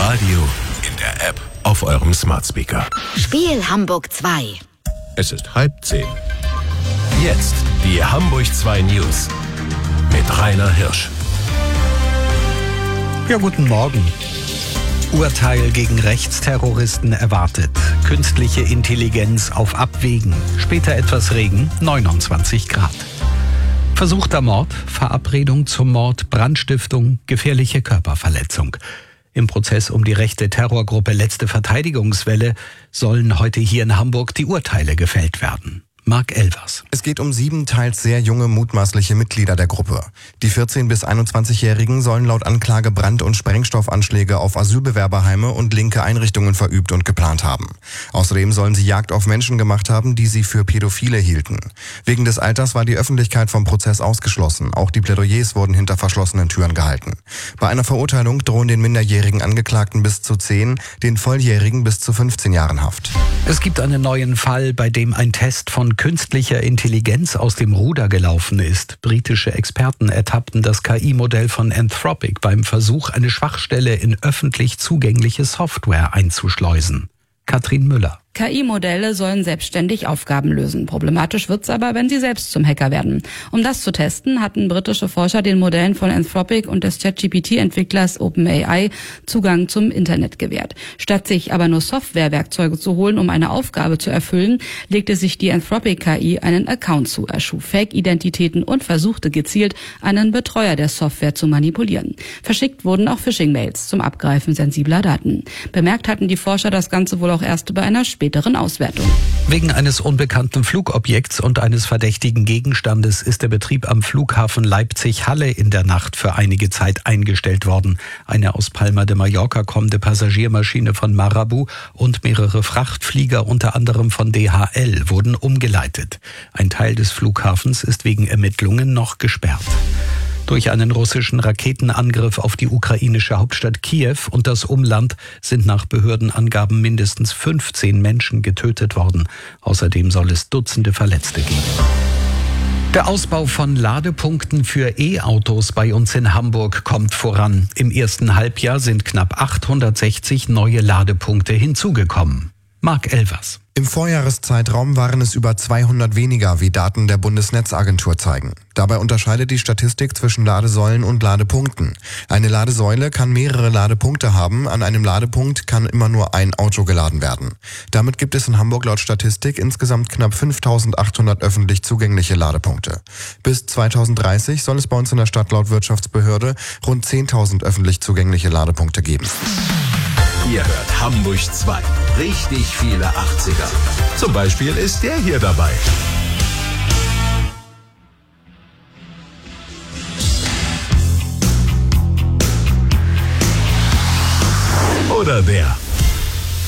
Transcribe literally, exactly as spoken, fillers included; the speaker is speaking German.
Radio, in der App, auf eurem Smart Speaker. Spiel Hamburg zwei. Es ist halb zehn. Jetzt die Hamburg zwei News mit Rainer Hirsch. Ja, guten Morgen. Urteil gegen Rechtsterroristen erwartet. Künstliche Intelligenz auf Abwägen. Später etwas Regen, neunundzwanzig Grad. Versuchter Mord, Verabredung zum Mord, Brandstiftung, gefährliche Körperverletzung. Im Prozess um die rechte Terrorgruppe Letzte Verteidigungswelle sollen heute hier in Hamburg die Urteile gefällt werden. Marc Elvers. Es geht um sieben teils sehr junge mutmaßliche Mitglieder der Gruppe. Die vierzehn- bis einundzwanzigjährigen sollen laut Anklage Brand- und Sprengstoffanschläge auf Asylbewerberheime und linke Einrichtungen verübt und geplant haben. Außerdem sollen sie Jagd auf Menschen gemacht haben, die sie für Pädophile hielten. Wegen des Alters war die Öffentlichkeit vom Prozess ausgeschlossen. Auch die Plädoyers wurden hinter verschlossenen Türen gehalten. Bei einer Verurteilung drohen den minderjährigen Angeklagten bis zu zehn, den Volljährigen bis zu fünfzehn Jahren Haft. Es gibt einen neuen Fall, bei dem ein Test von künstlicher Intelligenz aus dem Ruder gelaufen ist. Britische Experten ertappten das K I-Modell von Anthropic beim Versuch, eine Schwachstelle in öffentlich zugängliche Software einzuschleusen. Katrin Müller. K I-Modelle sollen selbstständig Aufgaben lösen. Problematisch wird's aber, wenn sie selbst zum Hacker werden. Um das zu testen, hatten britische Forscher den Modellen von Anthropic und des Chat-G P T-Entwicklers OpenAI Zugang zum Internet gewährt. Statt sich aber nur Softwarewerkzeuge zu holen, um eine Aufgabe zu erfüllen, legte sich die Anthropic-K I einen Account zu, erschuf Fake-Identitäten und versuchte gezielt, einen Betreuer der Software zu manipulieren. Verschickt wurden auch Phishing-Mails zum Abgreifen sensibler Daten. Bemerkt hatten die Forscher das Ganze wohl auch erst bei einer späteren Auswertung. Wegen eines unbekannten Flugobjekts und eines verdächtigen Gegenstandes ist der Betrieb am Flughafen Leipzig-Halle in der Nacht für einige Zeit eingestellt worden. Eine aus Palma de Mallorca kommende Passagiermaschine von Marabu und mehrere Frachtflieger, unter anderem von D H L, wurden umgeleitet. Ein Teil des Flughafens ist wegen Ermittlungen noch gesperrt. Durch einen russischen Raketenangriff auf die ukrainische Hauptstadt Kiew und das Umland sind nach Behördenangaben mindestens fünfzehn Menschen getötet worden. Außerdem soll es Dutzende Verletzte geben. Der Ausbau von Ladepunkten für E-Autos bei uns in Hamburg kommt voran. Im ersten Halbjahr sind knapp achthundertsechzig neue Ladepunkte hinzugekommen. Marc Elvers. Im Vorjahreszeitraum waren es über zweihundert weniger, wie Daten der Bundesnetzagentur zeigen. Dabei unterscheidet die Statistik zwischen Ladesäulen und Ladepunkten. Eine Ladesäule kann mehrere Ladepunkte haben, an einem Ladepunkt kann immer nur ein Auto geladen werden. Damit gibt es in Hamburg laut Statistik insgesamt knapp fünftausendachthundert öffentlich zugängliche Ladepunkte. Bis zweitausenddreißig soll es bei uns in der Stadt laut Wirtschaftsbehörde rund zehntausend öffentlich zugängliche Ladepunkte geben. Ihr hört Hamburg zwei. Richtig viele achtziger. Zum Beispiel ist der hier dabei. Oder der.